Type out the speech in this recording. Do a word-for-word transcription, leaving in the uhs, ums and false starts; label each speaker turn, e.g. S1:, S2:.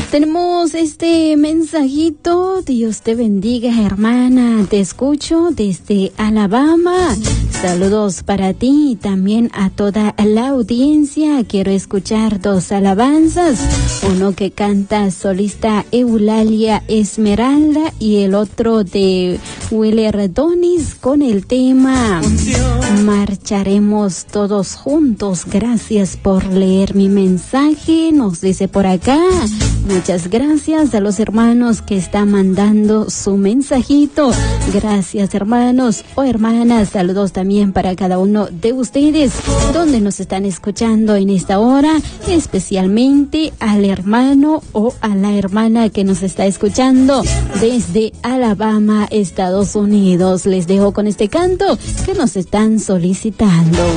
S1: Tenemos este mensajito. Dios te bendiga, hermana. Te escucho desde Alabama. Saludos para ti y también a toda la audiencia. Quiero escuchar dos alabanzas. Uno que canta solista Eulalia Esmeralda y el otro de Willer Donis con el tema Marcharemos todos juntos. Gracias por leer mi mensaje. Nos dice por acá. Muchas gracias a los hermanos que están mandando su mensajito. Gracias, hermanos o hermanas. Saludos también para cada uno de ustedes donde nos están escuchando en esta hora, especialmente al hermano o a la hermana que nos está escuchando desde Alabama, Estados Unidos. Les dejo con este canto que nos están solicitando.